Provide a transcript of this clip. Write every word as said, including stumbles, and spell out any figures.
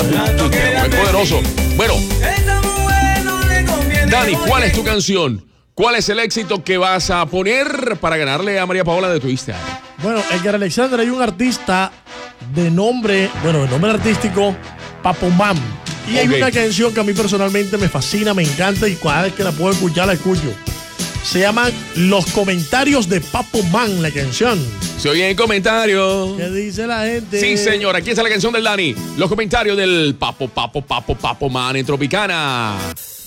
Es poderoso. Bueno, Dani, ¿cuál es tu canción? ¿Cuál es el éxito que vas a poner para ganarle a María Paola de tu Instagram? Bueno, Edgar Alexander, hay un artista de nombre, bueno, de nombre artístico, Papo Man. Y hay Okay. una canción que a mí personalmente me fascina, me encanta y cada vez que la puedo escuchar, la escucho. Se llama Los Comentarios de Papo Man, la canción. Se oye en comentarios. ¿Qué dice la gente? Sí, señor, aquí está la canción del Dani. Los comentarios del Papo, Papo, Papo, Papo Man en Tropicana.